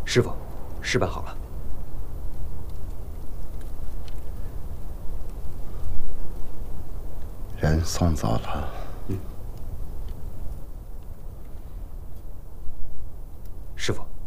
师傅，事办好了。 人送走了。 师傅。